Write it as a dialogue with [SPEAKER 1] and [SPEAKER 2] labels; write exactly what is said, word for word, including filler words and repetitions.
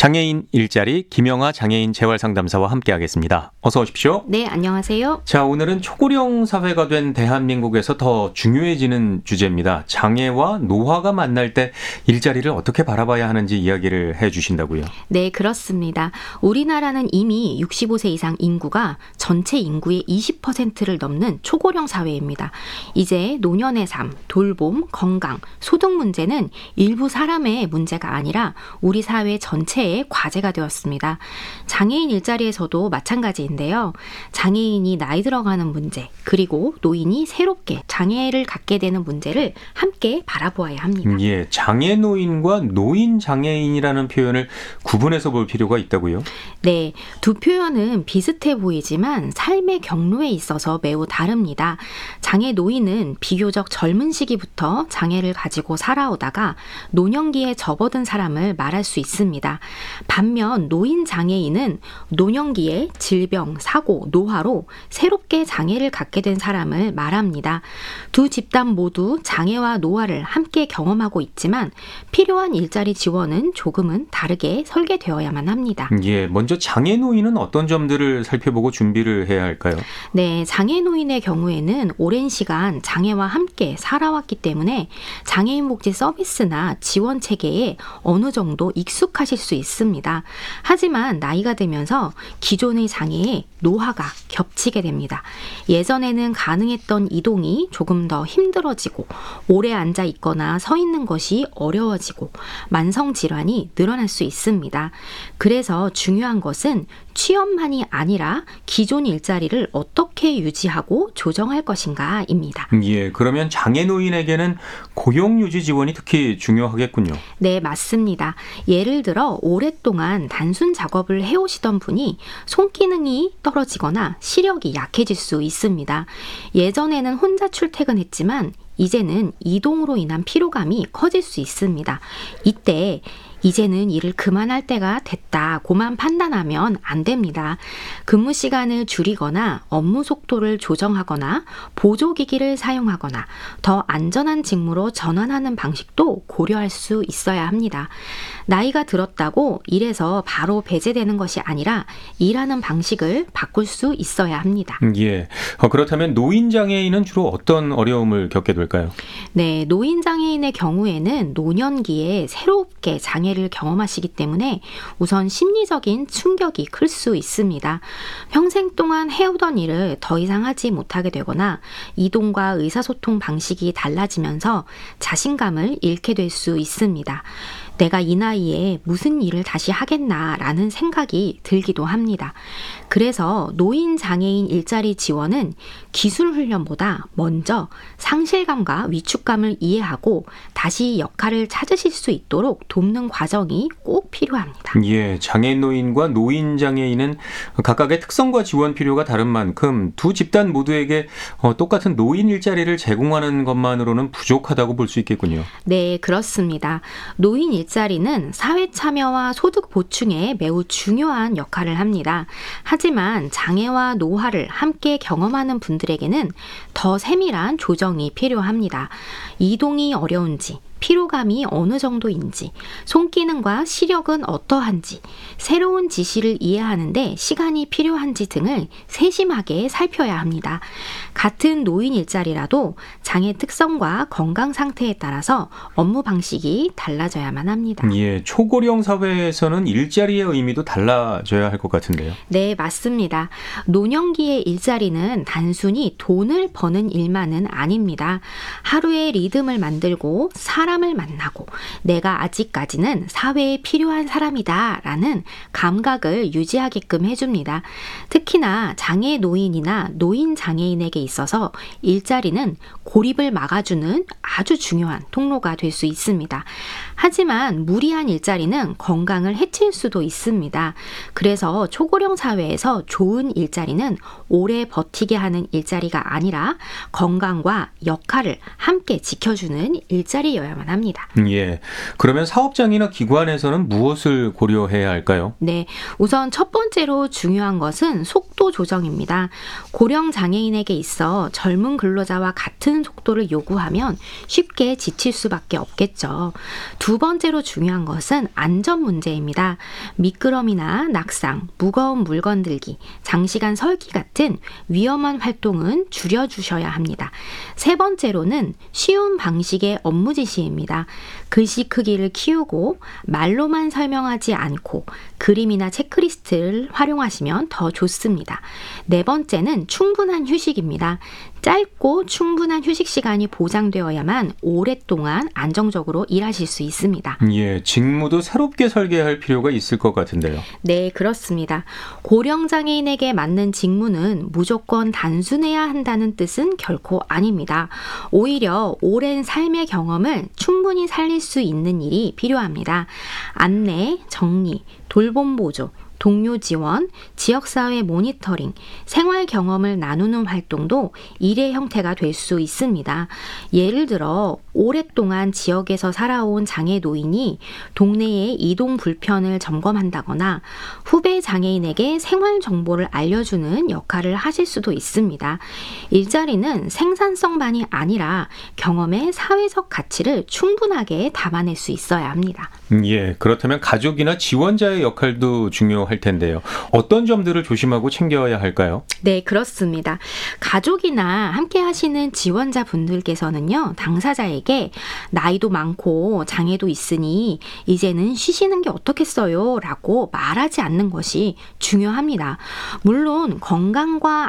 [SPEAKER 1] 장애인 일자리 김영하 장애인 재활상담사와 함께하겠습니다. 어서 오십시오.
[SPEAKER 2] 네, 안녕하세요.
[SPEAKER 1] 자, 오늘은 초고령 사회가 된 대한민국에서 더 중요해지는 주제입니다. 장애와 노화가 만날 때 일자리를 어떻게 바라봐야 하는지 이야기를 해주신다고요.
[SPEAKER 2] 네, 그렇습니다. 우리나라는 이미 육십오 세 이상 인구가 전체 인구의 이십 퍼센트를 넘는 초고령 사회입니다. 이제 노년의 삶, 돌봄, 건강, 소득 문제는 일부 사람의 문제가 아니라 우리 사회 전체의 과제가 되었습니다. 장애인 일자리에서도 마찬가지인데요. 장애인이 나이 들어가는 문제, 그리고 노인이 새롭게 장애를 갖게 되는 문제를 함께 바라보아야 합니다.
[SPEAKER 1] 음, 예, 장애 노인과 노인 장애인이라는 표현을 구분해서 볼 필요가 있다고요?
[SPEAKER 2] 네, 두 표현은 비슷해 보이지만 삶의 경로에 있어서 매우 다릅니다. 장애 노인은 비교적 젊은 시기부터 장애를 가지고 살아오다가 노년기에 접어든 사람을 말할 수 있습니다. 반면 노인 장애인은 노년기에 질병, 사고, 노화로 새롭게 장애를 갖게 된 사람을 말합니다. 두 집단 모두 장애와 노화를 함께 경험하고 있지만 필요한 일자리 지원은 조금은 다르게 설계되어야만 합니다.
[SPEAKER 1] 예, 먼저 장애 노인은 어떤 점들을 살펴보고 준비를 해야 할까요?
[SPEAKER 2] 네, 장애 노인의 경우에는 오랜 시간 장애와 함께 살아왔기 때문에 장애인 복지 서비스나 지원 체계에 어느 정도 익숙하실 수 있습니다. 하지만 나이가 들면서 기존의 장애에 노화가 겹치게 됩니다. 예전에는 가능했던 이동이 조금 더 힘들어지고 오래 앉아 있거나 서 있는 것이 어려워지고 만성 질환이 늘어날 수 있습니다. 그래서 중요한 것은 취업만이 아니라 기존 일자리를 어떻게 유지하고 조정할 것인가입니다.
[SPEAKER 1] 예, 그러면 장애 노인에게는 고용 유지 지원이 특히 중요하겠군요.
[SPEAKER 2] 네, 맞습니다. 예를 들어 오랫동안 단순 작업을 해오시던 분이 손기능이 떨어지거나 시력이 약해질 수 있습니다. 예전에는 혼자 출퇴근했지만 이제는 이동으로 인한 피로감이 커질 수 있습니다. 이때 이제는 일을 그만할 때가 됐다고만 판단하면 안 됩니다. 근무 시간을 줄이거나 업무 속도를 조정하거나 보조기기를 사용하거나 더 안전한 직무로 전환하는 방식도 고려할 수 있어야 합니다. 나이가 들었다고 일에서 바로 배제되는 것이 아니라 일하는 방식을 바꿀 수 있어야 합니다.
[SPEAKER 1] 예, 어, 그렇다면 노인 장애인은 주로 어떤 어려움을 겪게 될까요?
[SPEAKER 2] 네, 노인 장애인의 경우에는 노년기에 새롭게 장애를 경험하시기 때문에 우선 심리적인 충격이 클 수 있습니다. 평생 동안 해오던 일을 더 이상 하지 못하게 되거나 이동과 의사소통 방식이 달라지면서 자신감을 잃게 될 수 있습니다. 내가 이 나이에 무슨 일을 다시 하겠나라는 생각이 들기도 합니다. 그래서 노인 장애인 일자리 지원은 기술 훈련보다 먼저 상실감과 위축감을 이해하고 다시 역할을 찾으실 수 있도록 돕는 과정이 꼭 필요합니다.
[SPEAKER 1] 예, 장애 노인과 노인 장애인은 각각의 특성과 지원 필요가 다른 만큼 두 집단 모두에게 똑같은 노인 일자리를 제공하는 것만으로는 부족하다고 볼 수 있겠군요.
[SPEAKER 2] 네, 그렇습니다. 노인 일자리는 사회 참여와 소득 보충에 매우 중요한 역할을 합니다. 하지만 장애와 노화를 함께 경험하는 분들에게는 더 세밀한 조정이 필요합니다. 이동이 어려운지, 피로감이 어느 정도인지, 손기능과 시력은 어떠한지, 새로운 지시를 이해하는데 시간이 필요한지 등을 세심하게 살펴야 합니다. 같은 노인 일자리라도 장애 특성과 건강 상태에 따라서 업무 방식이 달라져야만 합니다.
[SPEAKER 1] 예, 초고령 사회에서는 일자리의 의미도 달라져야 할 것 같은데요.
[SPEAKER 2] 네, 맞습니다. 노년기의 일자리는 단순히 돈을 버는 일만은 아닙니다. 하루의 리듬을 만들고 사람을 만나고 내가 아직까지는 사회에 필요한 사람이다 라는 감각을 유지하게끔 해줍니다. 특히나 장애 노인이나 노인 장애인에게 있어서 일자리는 고립을 막아주는 아주 중요한 통로가 될 수 있습니다. 하지만 무리한 일자리는 건강을 해칠 수도 있습니다. 그래서 초고령 사회에서 좋은 일자리는 오래 버티게 하는 일자리가 아니라 건강과 역할을 함께 지켜주는 일자리여야만 주셔야만 합니다.
[SPEAKER 1] 예. 그러면 사업장이나 기관에서는 무엇을 고려해야 할까요?
[SPEAKER 2] 네, 우선 첫 번째로 중요한 것은 속도 조정입니다. 고령 장애인에게 있어 젊은 근로자와 같은 속도를 요구하면 쉽게 지칠 수밖에 없겠죠. 두 번째로 중요한 것은 안전 문제입니다. 미끄럼이나 낙상, 무거운 물건 들기, 장시간 설기 같은 위험한 활동은 줄여주셔야 합니다. 세 번째로는 쉬운 방식의 업무 지시입니다. 글씨 크기를 키우고 말로만 설명하지 않고 그림이나 체크리스트를 활용하시면 더 좋습니다. 네 번째는 충분한 휴식입니다. 짧고 충분한 휴식 시간이 보장되어야만 오랫동안 안정적으로 일하실 수 있습니다.
[SPEAKER 1] 예, 직무도 새롭게 설계할 필요가 있을 것 같은데요.
[SPEAKER 2] 네, 그렇습니다. 고령장애인에게 맞는 직무는 무조건 단순해야 한다는 뜻은 결코 아닙니다. 오히려 오랜 삶의 경험을 충분히 살릴 수 있는 일이 필요합니다. 안내, 정리, 돌봄 보조, 동료 지원, 지역사회 모니터링, 생활 경험을 나누는 활동도 일의 형태가 될 수 있습니다. 예를 들어 오랫동안 지역에서 살아온 장애 노인이 동네의 이동 불편을 점검한다거나 후배 장애인에게 생활 정보를 알려주는 역할을 하실 수도 있습니다. 일자리는 생산성만이 아니라 경험의 사회적 가치를 충분하게 담아낼 수 있어야 합니다.
[SPEAKER 1] 예, 그렇다면 가족이나 지원자의 역할도 중요할 텐데요. 어떤 점들을 조심하고 챙겨야 할까요?
[SPEAKER 2] 네, 그렇습니다. 가족이나 함께 하시는 지원자 분들께서는요, 당사자에게 나이도 많고 장애도 있으니 이제는 쉬시는 게 어떻겠어요? 라고 말하지 않는 것이 중요합니다. 물론 건강과